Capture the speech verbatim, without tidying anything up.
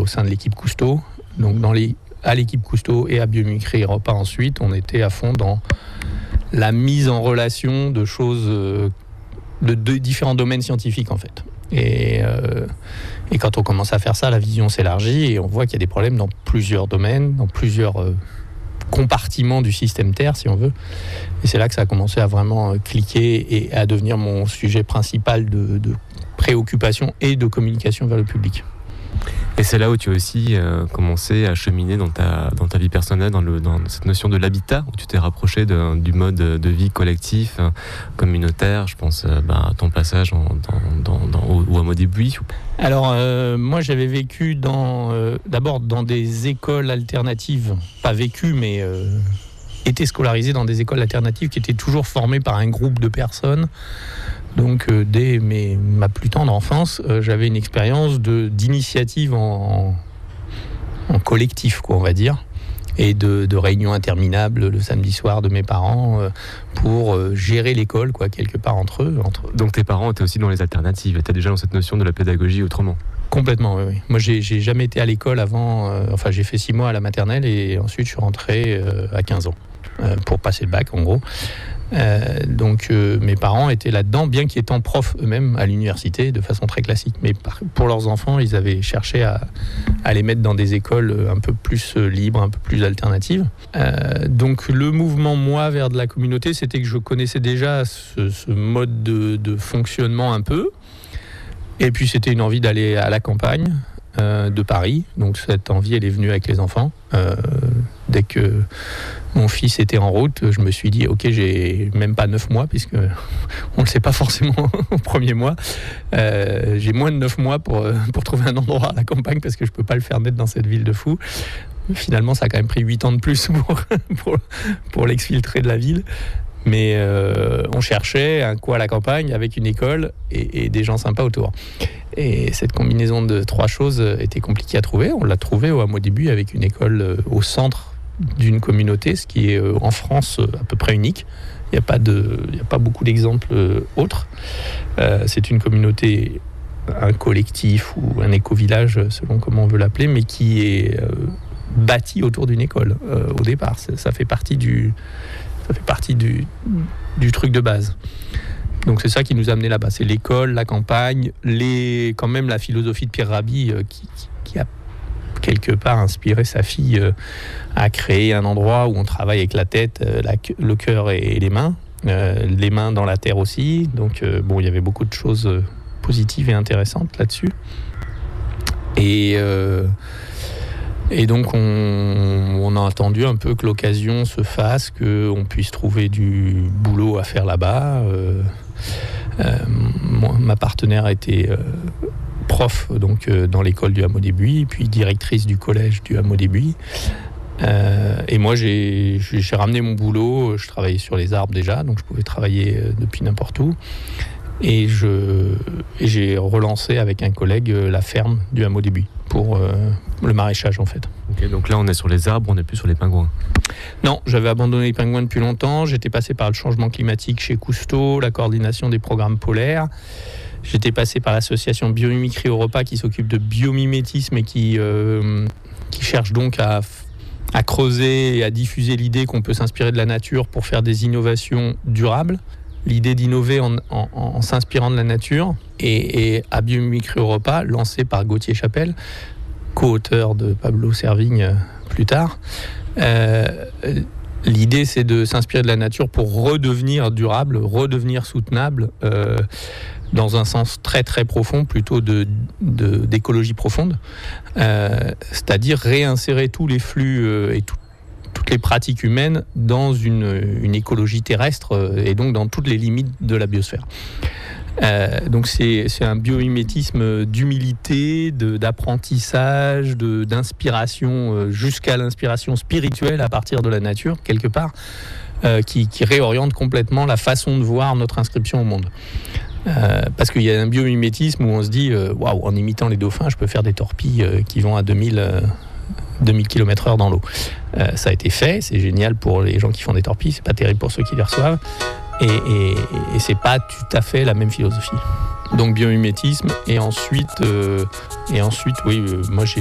au sein de l'équipe Cousteau. Donc dans les, à l'équipe Cousteau et à Biomimicry Europa ensuite, on était à fond dans la mise en relation de choses, euh, de, de différents domaines scientifiques en fait. Et, euh, et quand on commence à faire ça, la vision s'élargit et on voit qu'il y a des problèmes dans plusieurs domaines, dans plusieurs euh, compartiments du système Terre, si on veut. Et c'est là que ça a commencé à vraiment cliquer et à devenir mon sujet principal de, de préoccupation et de communication vers le public. Et c'est là où tu as aussi euh, commencé à cheminer dans ta, dans ta vie personnelle, dans, le, dans cette notion de l'habitat, où tu t'es rapproché de, du mode de vie collectif, euh, communautaire. Je pense euh, bah, à ton passage en, dans, dans, dans, au, au hameau des Buis. Alors, euh, moi, j'avais vécu dans, euh, d'abord dans des écoles alternatives, pas vécu, mais euh, été scolarisé dans des écoles alternatives qui étaient toujours formées par un groupe de personnes. Donc euh, dès mes, ma plus tendre enfance, euh, j'avais une expérience de, d'initiative en, en collectif, quoi, on va dire, et de, de réunions interminables le samedi soir de mes parents euh, pour euh, gérer l'école, quoi, quelque part entre eux. Entre... Donc tes parents étaient aussi dans les alternatives, étaient déjà dans cette notion de la pédagogie autrement. Complètement, oui, oui. Moi, j'ai, j'ai jamais été à l'école avant, euh, enfin j'ai fait six mois à la maternelle et ensuite je suis rentré euh, à quinze ans euh, pour passer le bac, en gros. Euh, donc euh, mes parents étaient là-dedans, bien qu'étant profs eux-mêmes à l'université de façon très classique. Mais par, pour leurs enfants, ils avaient cherché à, à les mettre dans des écoles un peu plus libres, un peu plus alternatives. Euh, donc le mouvement, moi, vers de la communauté, c'était que je connaissais déjà ce, ce mode de, de fonctionnement un peu. Et puis c'était une envie d'aller à la campagne euh, de Paris. Donc cette envie, elle est venue avec les enfants. Euh, dès que mon fils était en route, je me suis dit, ok, j'ai même pas neuf mois, puisque on le sait pas forcément au premier mois. Euh, j'ai moins de neuf mois pour, pour trouver un endroit à la campagne, parce que je peux pas le faire naître dans cette ville de fou. Finalement, ça a quand même pris huit ans de plus pour, pour, pour l'exfiltrer de la ville. Mais euh, on cherchait un coin à la campagne avec une école et, et des gens sympas autour. Et cette combinaison de trois choses était compliquée à trouver. On l'a trouvé au hameau des Buis avec une école au centre d'une communauté, ce qui est en France à peu près unique. Il n'y a pas de, il n'y a pas beaucoup d'exemples autres. Euh, c'est une communauté, un collectif ou un éco-village, selon comment on veut l'appeler, mais qui est euh, bâti autour d'une école euh, au départ. Ça, ça fait partie du, ça fait partie du, du truc de base. Donc c'est ça qui nous a amené là-bas. C'est l'école, la campagne, les, quand même la philosophie de Pierre Rabhi euh, qui, qui, qui a quelque part inspiré sa fille euh, à créer un endroit où on travaille avec la tête, euh, la, le cœur et, et les mains, euh, les mains dans la terre aussi. Donc euh, bon, il y avait beaucoup de choses euh, positives et intéressantes là-dessus. Et, euh, et donc on, on a attendu un peu que l'occasion se fasse, qu'on puisse trouver du boulot à faire là-bas. Euh, euh, moi, ma partenaire était euh, prof donc, euh, dans l'école du hameau des Buis, puis directrice du collège du hameau des Buis. Euh, et moi, j'ai, j'ai ramené mon boulot. Je travaillais sur les arbres déjà, donc je pouvais travailler euh, depuis n'importe où. Et, je, et j'ai relancé avec un collègue euh, la ferme du hameau des Buis pour euh, le maraîchage en fait. Okay, donc là, on est sur les arbres, on n'est plus sur les pingouins. Non, j'avais abandonné les pingouins depuis longtemps. J'étais passé par le changement climatique chez Cousteau, la coordination des programmes polaires. J'étais passé par l'association Biomimicry Europa qui s'occupe de biomimétisme et qui, euh, qui cherche donc à, à creuser et à diffuser l'idée qu'on peut s'inspirer de la nature pour faire des innovations durables. L'idée d'innover en, en, en s'inspirant de la nature. Et, et à Biomimicry Europa, lancé par Gauthier Chapelle, co-auteur de Pablo Servigne euh, plus tard, euh, l'idée c'est de s'inspirer de la nature pour redevenir durable, redevenir soutenable, euh, dans un sens très très profond, plutôt de, de, d'écologie profonde, euh, c'est-à-dire réinsérer tous les flux euh, et tout, toutes les pratiques humaines dans une, une écologie terrestre euh, et donc dans toutes les limites de la biosphère. Euh, donc c'est, c'est un biomimétisme d'humilité, de, d'apprentissage, de, d'inspiration euh, jusqu'à l'inspiration spirituelle à partir de la nature, quelque part, euh, qui, qui réoriente complètement la façon de voir notre inscription au monde. Euh, parce qu'il y a un biomimétisme où on se dit euh, waouh, en imitant les dauphins, je peux faire des torpilles euh, qui vont à deux mille kilomètres heure dans l'eau. Euh, ça a été fait, c'est génial pour les gens qui font des torpilles, c'est pas terrible pour ceux qui les reçoivent. Et, et, et c'est pas tout à fait la même philosophie. Donc biomimétisme et ensuite, euh, et ensuite oui, euh, moi j'ai